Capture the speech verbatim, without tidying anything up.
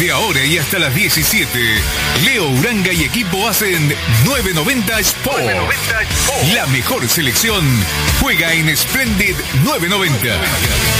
Desde ahora y hasta las diecisiete, Leo Uranga y equipo hacen nueve noventa Sport. nueve noventa Sport. La mejor selección juega en Splendid nueve noventa.